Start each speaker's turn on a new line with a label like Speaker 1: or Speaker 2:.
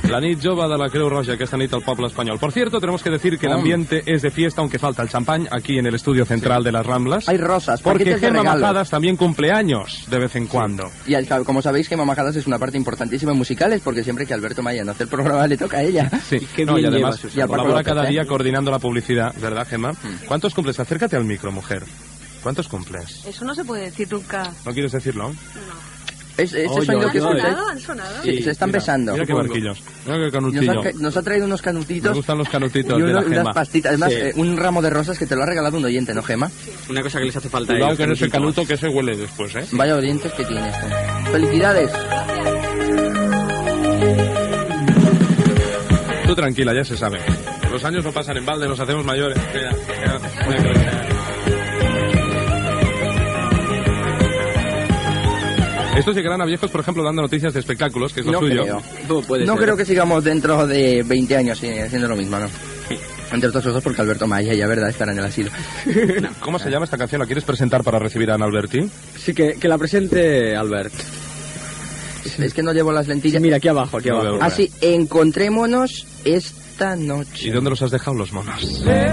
Speaker 1: La nit jove de la Creu Roja, aquesta nit al pueblo español. Por cierto, tenemos que decir que el ambiente es de fiesta, aunque falta el champán aquí en el estudio central de las Ramblas.
Speaker 2: Hay rosas,
Speaker 1: porque
Speaker 2: paquetes de
Speaker 1: Gemma
Speaker 2: regalos.
Speaker 1: Majadas también cumple años de vez en cuando.
Speaker 2: Y como sabéis, Gemma Majadas es una parte importantísima en musicales, porque siempre que Alberto Maya no hace el programa le toca a ella.
Speaker 1: Sí,
Speaker 3: Qué
Speaker 1: no, y
Speaker 3: bien
Speaker 1: además
Speaker 3: lleva sus
Speaker 1: colabora
Speaker 2: zapatos,
Speaker 1: cada
Speaker 2: ¿eh?
Speaker 1: día coordinando la publicidad, ¿verdad, Gemma? ¿Cuántos cumples? Acércate al micro, mujer. ¿Cuántos cumples?
Speaker 4: Eso no se puede decir nunca.
Speaker 1: ¿No quieres decirlo?
Speaker 2: Ese
Speaker 3: Oye,
Speaker 2: sonido que
Speaker 3: oye,
Speaker 2: escucháis.
Speaker 4: ¿Han sonado?
Speaker 2: Sí, se están besando.
Speaker 1: Mira qué barquillos. Mira qué canutillo.
Speaker 2: Nos ha traído unos
Speaker 1: Me
Speaker 2: canutitos
Speaker 1: gustan los canutitos
Speaker 2: y
Speaker 1: de la
Speaker 2: unas
Speaker 1: Gemma.
Speaker 2: pastitas. Además,
Speaker 3: Sí.
Speaker 2: un ramo de rosas que te lo ha regalado un oyente, ¿no, Gemma?
Speaker 3: Una cosa que les hace falta.
Speaker 1: Cuidado
Speaker 3: es
Speaker 1: con ese
Speaker 3: canutitos.
Speaker 1: canuto que se huele después, ¿eh?
Speaker 2: Vaya oyentes que tienes. ¡Felicidades!
Speaker 1: Tú tranquila, ya se sabe. Los años no pasan en balde, nos hacemos mayores. Mira, mira que lo- Estos llegarán a viejos, por ejemplo, dando noticias de espectáculos, que es lo
Speaker 2: No
Speaker 1: suyo.
Speaker 2: creo.
Speaker 3: No, puede
Speaker 2: No
Speaker 3: ser.
Speaker 2: creo que sigamos dentro de 20 años haciendo lo mismo, ¿no? Entre otras cosas porque Alberto Maya, ya verdad, estará en el asilo.
Speaker 1: ¿Cómo se llama esta canción? ¿La quieres presentar para recibir a Ana Alberti?
Speaker 3: Sí, que la presente Albert.
Speaker 2: Es que no llevo las lentillas.
Speaker 3: Mira, aquí abajo, aquí
Speaker 1: No
Speaker 3: abajo.
Speaker 1: veo.
Speaker 2: Así, encontrémonos esta noche.
Speaker 1: ¿Y dónde los has dejado los monos?